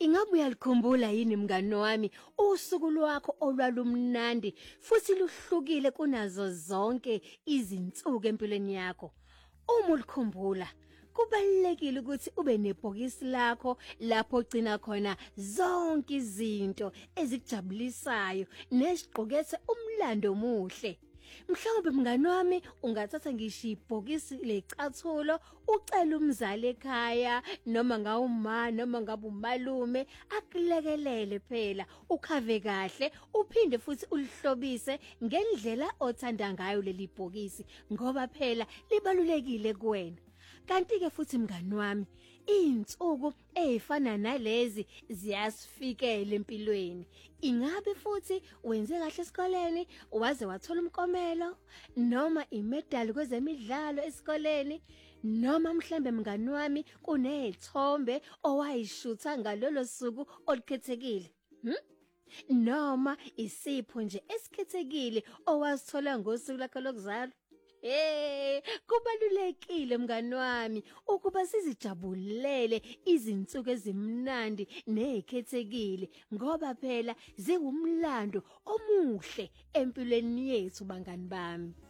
Ingabe uyalikhumbula yini mngani wami usuku lwakho olwalumnandi futhi luhlukile kunazo zonke izinsuku empilweni yakho? Uma ulikhumbula, kubalekile ukuthi ube nebhokisi lakho lapho ugcina khona zonke izinto ezikujabulisayo neziqokethe umlando omuhle. Mhlawumbe mngani wami ungathatha ngisho ibhokisi lecathulo ucela umzali ekhaya noma ngawuma noma ngabe umalume akulekelele phela ukhave kahle uphinde futhi ulihlobise ngendlela othanda ngayo leli bhokisi ngoba phela libalulekile kuwena. Kanti ke futhi mngani wami izinsuku ezifana nalezi ziyasifikela empilweni. Ingabe futhi wenze kahle esikoleni waze wathola umkomelo noma imedali kwezemidlalo esikoleni noma mhlambe mngani wami kunezithombe owayishutha ngalolo suku olikhethekile. Noma isipho nje esikhethekile owasithola ngosuku lakho lokuzalwa. Kubalulekile mngani wami ukuba sizijabulele izinsuku ezimnandi nezikhethekile ngoba phela ziwumlando omuhle empilweni yethu bangani bami.